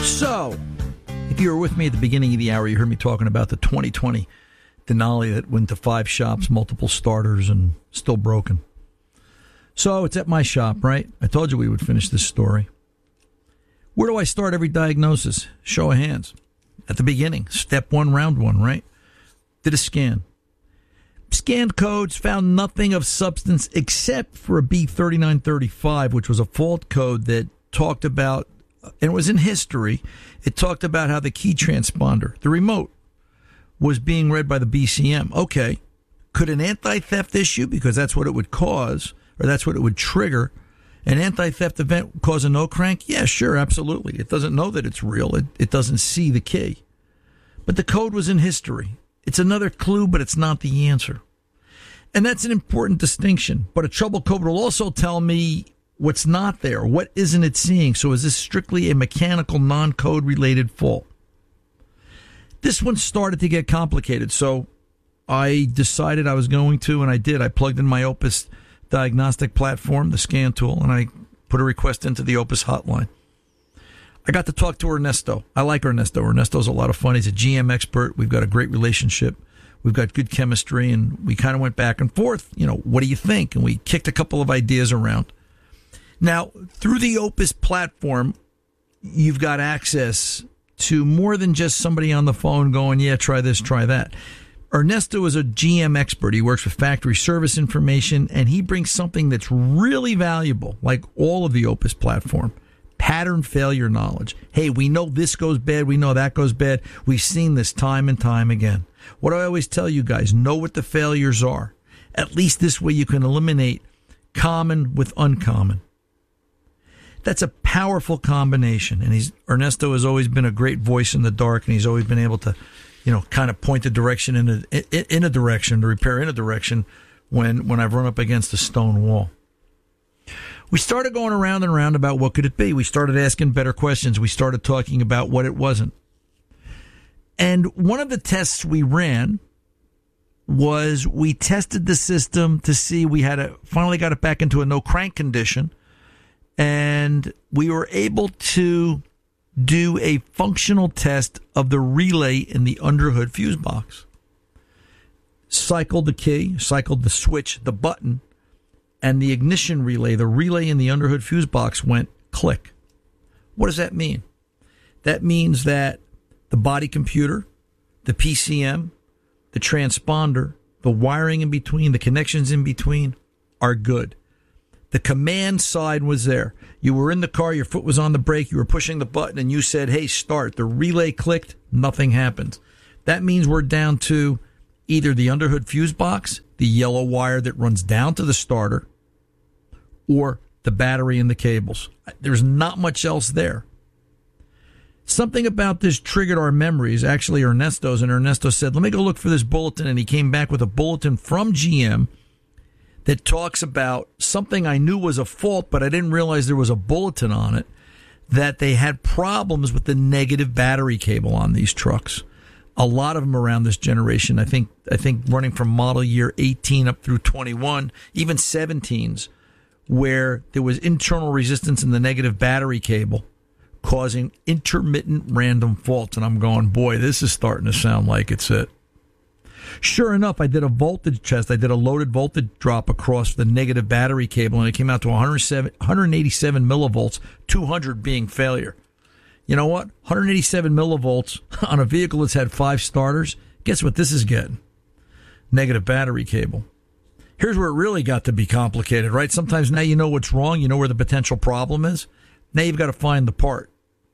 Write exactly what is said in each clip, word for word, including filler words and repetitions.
So, if you were with me at the beginning of the hour, you heard me talking about the twenty twenty Denali that went to five shops, multiple starters, and still broken. So, it's at my shop, right? I told you we would finish this story. Where do I start every diagnosis? Show of hands. At the beginning, step one, round one, right? Did a scan. Scanned codes found nothing of substance except for a B thirty-nine thirty-five, which was a fault code that talked about, and it was in history, it talked about how the key transponder, the remote, was being read by the B C M. Okay, could an anti-theft issue, because that's what it would cause, or that's what it would trigger, an anti-theft event cause a no crank? Yeah, sure, absolutely. It doesn't know that it's real. It, it doesn't see the key. But the code was in history. It's another clue, but it's not the answer. And that's an important distinction. But a trouble code will also tell me what's not there. What isn't it seeing? So is this strictly a mechanical, non-code related fault? This one started to get complicated. So I decided I was going to, and I did. I plugged in my Opus diagnostic platform, the scan tool, and I put a request into the Opus hotline. I got to talk to Ernesto. I like Ernesto. Ernesto's a lot of fun. He's a G M expert. We've got a great relationship. We've got good chemistry, and we kind of went back and forth. You know, what do you think? And we kicked a couple of ideas around. Now, through the Opus platform, you've got access to more than just somebody on the phone going, yeah, try this, try that. Ernesto is a G M expert. He works with factory service information, and he brings something that's really valuable, like all of the Opus platform. Pattern failure knowledge. Hey, we know this goes bad. We know that goes bad. We've seen this time and time again. What do I always tell you guys? Know what the failures are. At least this way you can eliminate common with uncommon. That's a powerful combination. And he's Ernesto has always been a great voice in the dark, and he's always been able to, you know, kind of point the direction in a, in a direction, to repair in a direction when, when I've run up against a stone wall. We started going around and around about what could it be. We started asking better questions. We started talking about what it wasn't. And one of the tests we ran was we tested the system to see we had a, finally got it back into a no crank condition. And we were able to do a functional test of the relay in the underhood fuse box. Cycled the key, cycled the switch, the button, and the ignition relay, the relay in the underhood fuse box went click. What does that mean? That means that the body computer, the P C M, the transponder, the wiring in between, the connections in between are good. The command side was there. You were in the car, your foot was on the brake, you were pushing the button, and you said, hey, start. The relay clicked, nothing happened. That means we're down to either the underhood fuse box, the yellow wire that runs down to the starter, or the battery and the cables. There's not much else there. Something about this triggered our memories, actually Ernesto's, and Ernesto said, let me go look for this bulletin, and he came back with a bulletin from G M that talks about something I knew was a fault, but I didn't realize there was a bulletin on it, that they had problems with the negative battery cable on these trucks. A lot of them around this generation, I think, I think running from model year eighteen up through twenty-one, even seventeens, where there was internal resistance in the negative battery cable causing intermittent random faults. And I'm going, boy, this is starting to sound like it's it. Sure enough, I did a voltage test. I did a loaded voltage drop across the negative battery cable, and it came out to one hundred eighty-seven millivolts, two hundred being failure. You know what? one hundred eighty-seven millivolts on a vehicle that's had five starters. Guess what this is getting? Negative battery cable. Here's where it really got to be complicated, right? Sometimes now you know what's wrong. You know where the potential problem is. Now you've got to find the part.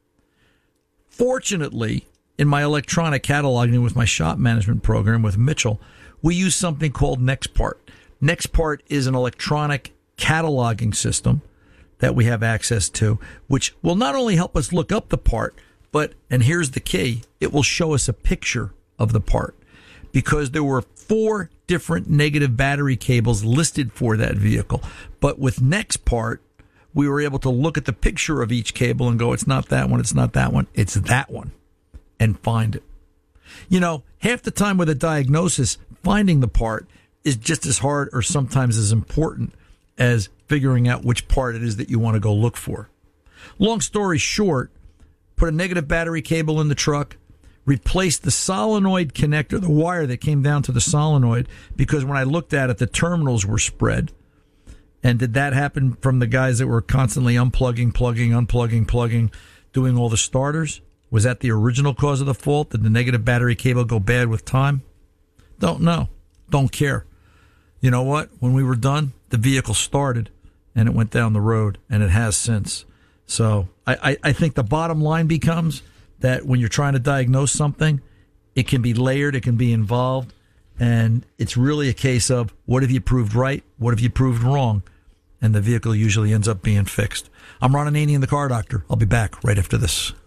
Fortunately, in my electronic cataloging with my shop management program with Mitchell, we use something called NextPart. NextPart is an electronic cataloging system that we have access to, which will not only help us look up the part, but, and here's the key, it will show us a picture of the part, because there were four different negative battery cables listed for that vehicle. But with NextPart, we were able to look at the picture of each cable and go, it's not that one, it's not that one, it's that one, and find it. You know, half the time with a diagnosis, finding the part is just as hard or sometimes as important as figuring out which part it is that you want to go look for. Long story short, put a negative battery cable in the truck, replaced the solenoid connector, the wire that came down to the solenoid, because when I looked at it, the terminals were spread. And did that happen from the guys that were constantly unplugging, plugging, unplugging, plugging, doing all the starters? Was that the original cause of the fault? Did the negative battery cable go bad with time? Don't know. Don't care. You know what? When we were done, the vehicle started and it went down the road, and it has since. So I, I, I think the bottom line becomes that when you're trying to diagnose something, it can be layered, it can be involved, and it's really a case of what have you proved right, what have you proved wrong, and the vehicle usually ends up being fixed. I'm Ron Ananian, the Car Doctor. I'll be back right after this.